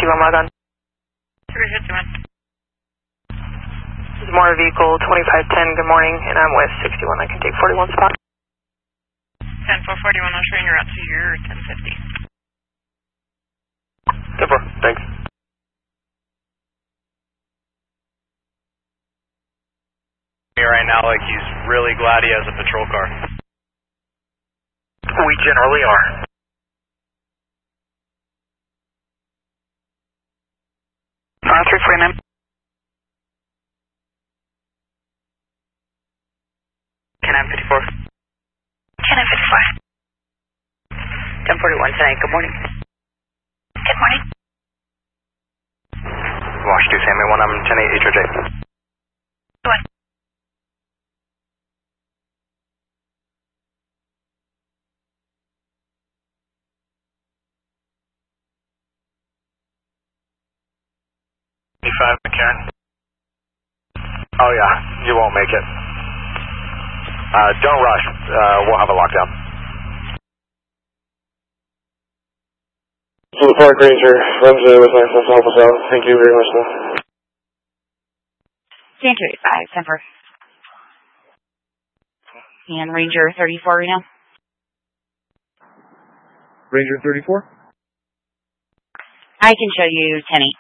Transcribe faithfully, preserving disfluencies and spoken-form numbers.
fifty-one log on. three fifty-one. This is Motor Vehicle twenty-five ten, good morning, and I'm with sixty-one. I can take forty-one spot. ten four forty-one, I'll train you out to your ten fifty. ten four, thanks. Right now, like he's really glad he has a patrol car. We generally are. Uh, three forty-nine. Can I have fifty-four? Can I have fifty-four? ten forty-one tonight, good morning. Good morning. Wash two Sammy one, I'm ten eight H O J. What? five, Karen. Oh yeah, you won't make it. Uh, don't rush. Uh, we'll have a lockdown. So the Park Ranger Wednesday with myself, Alpha South. Thank you very much, sir. San two eighty-five, Semper. And Ranger thirty-four right now. Ranger thirty-four? I can show you ten eight.